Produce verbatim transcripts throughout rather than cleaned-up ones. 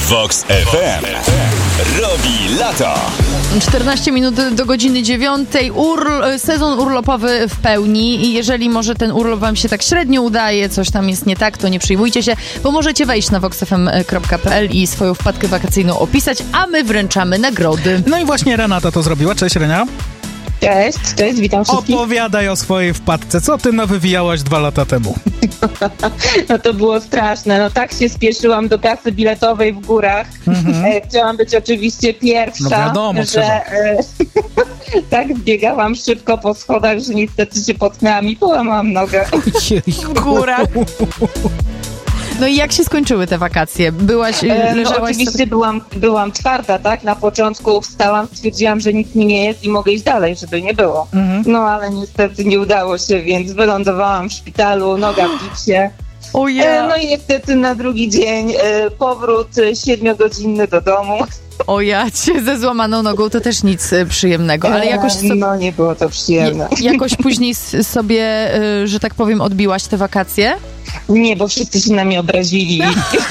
Vox F M robi lato. czternaście minut do godziny dziewiątej. Url- sezon urlopowy w pełni i jeżeli może ten urlop wam się tak średnio udaje, coś tam jest nie tak, to nie przejmujcie się, bo możecie wejść na vox f m kropka p l i swoją wpadkę wakacyjną opisać, a my wręczamy nagrody. No i właśnie Renata to zrobiła. Cześć, Renia. Cześć, cześć, witam wszystkich. Opowiadaj o swojej wpadce. Co ty nawywijałaś dwa lata temu? No to było straszne. No tak się spieszyłam do kasy biletowej w górach. Mm-hmm. E, chciałam być oczywiście pierwsza. No wiadomo, że e, tak biegałam szybko po schodach, że niestety się potknęłam i połamałam nogę. W górach. No i jak się skończyły te wakacje? Byłaś, e, no leżałaś... oczywiście sobie... byłam, byłam twarda, tak? Na początku wstałam, stwierdziłam, że nic mi nie jest i mogę iść dalej, żeby nie było. Mm-hmm. No ale niestety nie udało się, więc wylądowałam w szpitalu, noga w gipsie. Oh yeah. e, no i niestety na drugi dzień e, powrót siedmiogodzinny do domu. O ja cię, ze złamaną nogą to też nic przyjemnego, ale jakoś... So... No nie było to przyjemne. Ja, jakoś później sobie, że tak powiem, odbiłaś te wakacje? Nie, bo wszyscy się na mnie obrazili.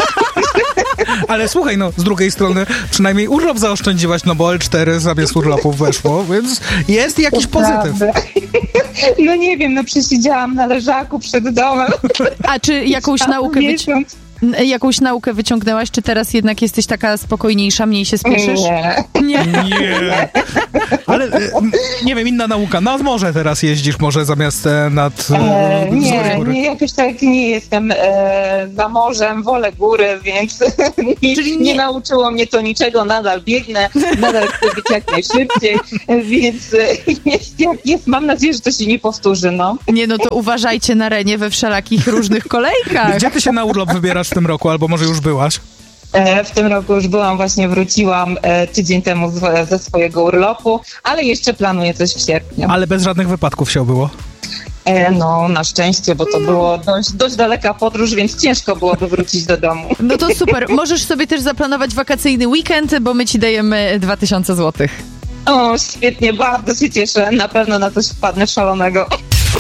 Ale słuchaj, no z drugiej strony przynajmniej urlop zaoszczędziłaś, no bo L cztery zamiast urlopów weszło, więc jest jakiś To pozytyw. prawda. No nie wiem, no przesiedziałam na leżaku przed domem. A czy jakąś naukę, wyci- jakąś naukę wyciągnęłaś, czy teraz jednak jesteś taka spokojniejsza, mniej się spieszysz? Nie. Nie. Nie. Ale nie wiem, inna nauka. Nad morze teraz jeździsz może zamiast e, nad e, e, Nie, nie, jakoś tak nie jestem e, za morzem, wolę góry, więc nie, Czyli nie... nie... nie nauczyło mnie to niczego, nadal biegnę, nadal chcę być jak najszybciej, więc jest jak jest, mam nadzieję, że to się nie powtórzy, no. Nie, no to uważajcie na Renię we wszelakich różnych kolejkach. Gdzie ty się na urlop wybierasz w tym roku, albo może już byłaś? E, w tym roku już byłam, właśnie wróciłam e, tydzień temu z, ze swojego urlopu, ale jeszcze planuję coś w sierpniu. Ale bez żadnych wypadków się obyło? E, no, na szczęście, bo to było dość, dość daleka podróż, więc ciężko byłoby wrócić do domu. No to super. Możesz sobie też zaplanować wakacyjny weekend, bo my ci dajemy dwa tysiące złotych. O, świetnie, bardzo się cieszę. Na pewno na coś wpadnę szalonego.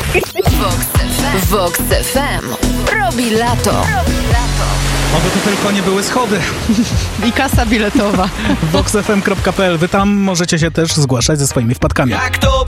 Vox F M robi lato. Oby to tylko nie były schody. I kasa biletowa. vox f m kropka p l. Wy tam możecie się też zgłaszać ze swoimi wpadkami. Jak to